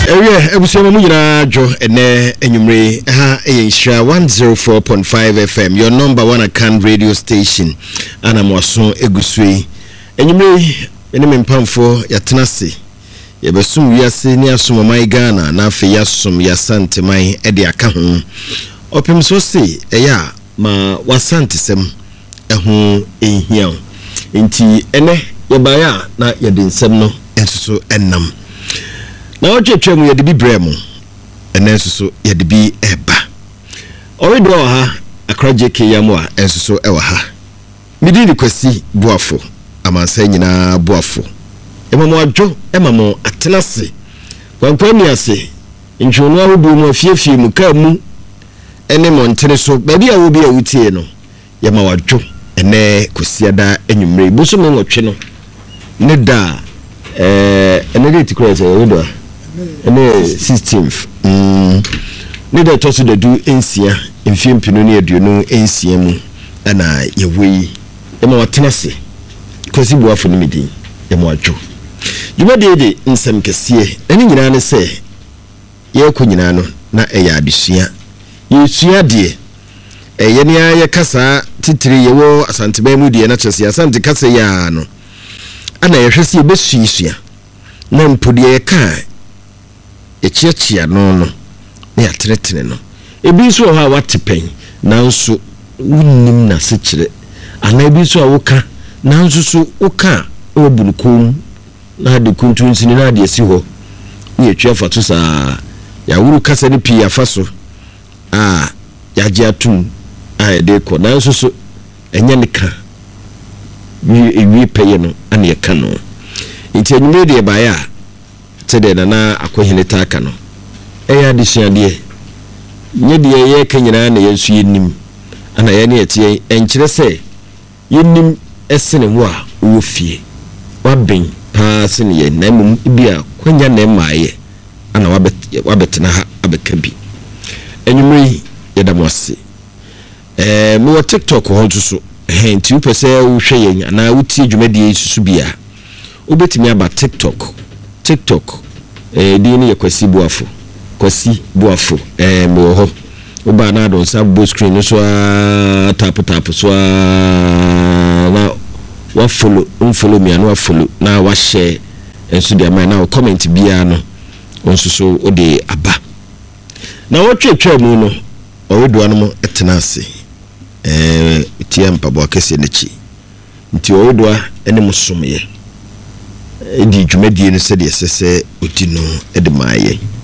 Ewe ebusiama mu nyina jo ene enyumre ha eyinhira 104.5 FM your number one account radio station ana moaso egusui enyumre ene mempamfo yatenase yebesum wiase ni asom mai Ghana na afi yasom yasante mai ede aka ho opem so se eya ma wasante sem eho ehia nti ene yebaya na yede nsem no enso ennam na ochechemu yede bi bremu enenso yede bi eba oredo ha akraje keyamu a enso ewa ha midini kwasi boafo amansa nyina boafo emamo adwo emamo atenase kwankwani ase nchonu ahodu mu afiefie mu ka mu ene montene so baby a wo bi a wutie no yema wadwo ene kwasiada enwumre buso me nwotwe no ne da ene de tikrese oredo ene 16th ne da toso da du ensia mfiempino ne aduonu ensia mu ana yewei ema watenase kwasi boafo ne medin yema wadwo Jumade nsem kese eni nyina ne se ye ko nyina no na eya adesua yesua de ye ne ya kasa titiri ye wo asanteba mu de na chese asante kasa ya no ana ye hwese ye besuisua na mpodi ye ka ye chiachia no no na ya tenetene no ebi so ha watepen nanso wunnim na se kire ana ebi so awoka nanso so woka obunukum na de kuntunsini na de esi ho ye twa fato sa ya wuru kasa ne pi afaso ya je atum de ko na so enya ne ka wi peye no ana ye ka no nti enyume de ba ya tede na akohene taka no eya de suade nye de ye kanyina na yensu yenim ana ye ne etie enkire se yenim esene ho a wo fie waben sene ye na mum bia kwanya na maaye ana wabetena ha abeka bi enyumri yedamose mo wa TikTok ho nso nti upese wo hwe ye na wuti dwumadi susu bia obetimi aba TikTok di ni Kwasi Boafo mo ho oba na don sa bo screen so tap so na wa follow me and wa follow na wa share enso de man na comment bia no onso so o de aba na wo twetwa mu no owedo anmo etenase tie mpabo akese nechi nti owedo ene musomye edi dwumadie no se de sese odi no ede maaye